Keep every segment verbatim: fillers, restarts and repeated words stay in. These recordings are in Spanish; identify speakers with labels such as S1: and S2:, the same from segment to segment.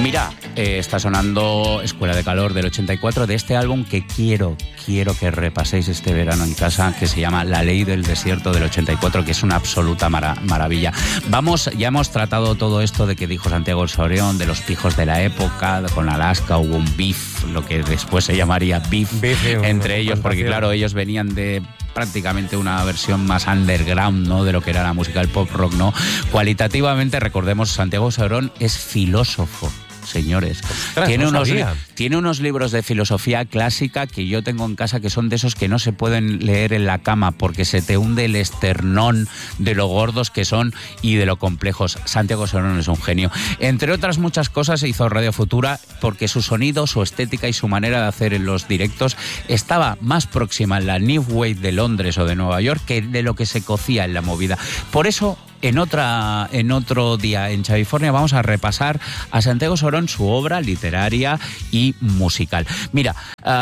S1: Mira, eh, está sonando Escuela de Calor del ochenta y cuatro, de este álbum que quiero, quiero que repaséis este verano en casa, que se llama La Ley del Desierto del ochenta y cuatro, que es una absoluta mara- maravilla. Vamos, ya hemos tratado todo esto de que dijo Santiago Soreón, de los pijos de la época, con Alaska hubo un beef, lo que después se llamaría beef, beef entre ellos, porque claro, ellos venían de prácticamente una versión más underground, ¿no?, de lo que era la música del pop rock, ¿no? Cualitativamente, recordemos, Santiago Soreón es filósofo, señores. Ostras, tiene, no unos, tiene unos libros de filosofía clásica que yo tengo en casa, que son de esos que no se pueden leer en la cama porque se te hunde el esternón de lo gordos que son y de lo complejos. Santiago Soreón es un genio. Entre otras muchas cosas hizo Radio Futura porque su sonido, su estética y su manera de hacer en los directos estaba más próxima en la New Wave de Londres o de Nueva York que de lo que se cocía en la movida. Por eso, En, otra, en otro día en Chavifornia vamos a repasar a Santiago Soreón, su obra literaria y musical. Mira,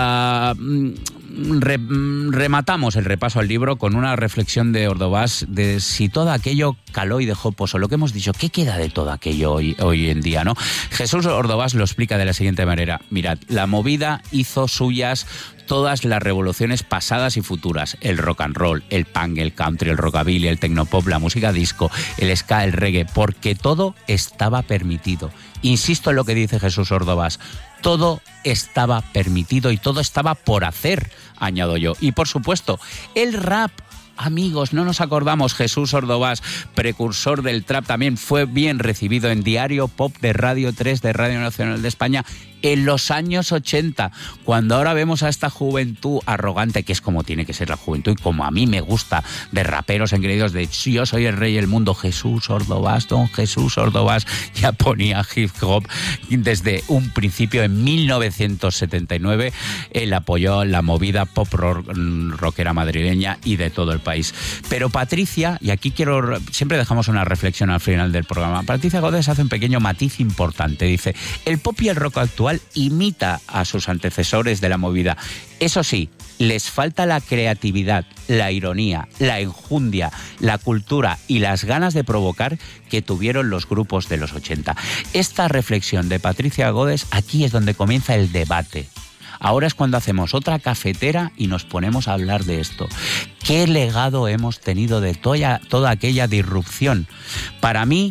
S1: uh, re, rematamos el repaso al libro con una reflexión de Ordovás de si todo aquello caló y dejó pozo. Lo que hemos dicho, ¿qué queda de todo aquello hoy, hoy en día, no? Jesús Ordovás lo explica de la siguiente manera. Mirad, la movida hizo suyas todas las revoluciones pasadas y futuras, el rock and roll, el punk, el country, el rockabilly, el tecnopop, la música disco, el ska, el reggae, porque todo estaba permitido. Insisto en lo que dice Jesús Ordovás, todo estaba permitido y todo estaba por hacer, añado yo. Y por supuesto, el rap. Amigos, no nos acordamos, Jesús Ordovás, precursor del trap, también fue bien recibido en Diario Pop de Radio tres de Radio Nacional de España en los años ochenta, cuando ahora vemos a esta juventud arrogante, que es como tiene que ser la juventud y como a mí me gusta, de raperos engreídos de yo soy el rey del mundo. Jesús Ordovás, don Jesús Ordovás ya ponía hip hop desde un principio. En mil novecientos setenta y nueve él apoyó la movida pop rock, rockera madrileña y de todo el país. Pero Patricia, y aquí quiero, siempre dejamos una reflexión al final del programa, Patricia Godés hace un pequeño matiz importante, dice, el pop y el rock actual imita a sus antecesores de la movida. Eso sí, les falta la creatividad, la ironía, la enjundia, la cultura y las ganas de provocar que tuvieron los grupos de los ochenta. Esta reflexión de Patricia Godés, aquí es donde comienza el debate. Ahora es cuando hacemos otra cafetera y nos ponemos a hablar de esto. ¿Qué legado hemos tenido de toda, toda aquella disrupción? Para mí,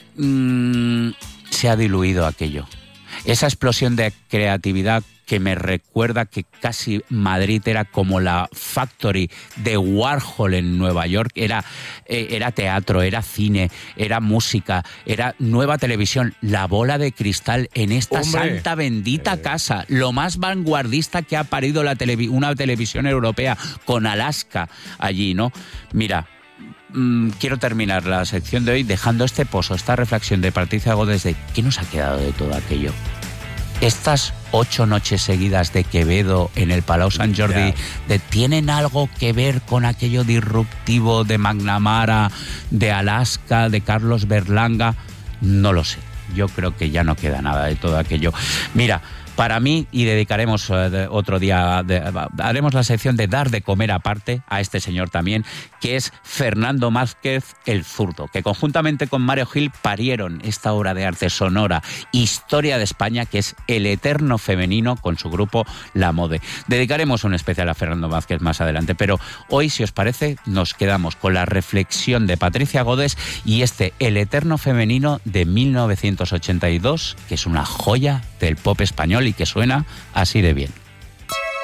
S1: mmm, se ha diluido aquello. Esa explosión de creatividad que me recuerda que casi Madrid era como la factory de Warhol en Nueva York. Era, eh, era teatro, era cine, era música, era nueva televisión. La bola de cristal en esta ¡Hombre! Santa bendita eh. casa. Lo más vanguardista que ha parido la televi- una televisión europea, con Alaska allí, ¿no? Mira, mmm, quiero terminar la sección de hoy dejando este pozo, esta reflexión de Patricia Godés de ¿qué nos ha quedado de todo aquello? Estas ocho noches seguidas de Quevedo en el Palau Sant Jordi, de, ¿tienen algo que ver con aquello disruptivo de McNamara, de Alaska, de Carlos Berlanga? No lo sé. Yo creo que ya no queda nada de todo aquello. Mira, para mí, y dedicaremos uh, otro día, de, haremos la sección de dar de comer aparte a este señor también, que es Fernando Mázquez el Zurdo, que conjuntamente con Mario Gil parieron esta obra de arte sonora, Historia de España, que es el eterno femenino con su grupo La Mode. Dedicaremos un especial a Fernando Mázquez más adelante, pero hoy, si os parece, nos quedamos con la reflexión de Patricia Godés y este El eterno femenino de mil novecientos ochenta y dos, que es una joya del pop español y que suena así de bien.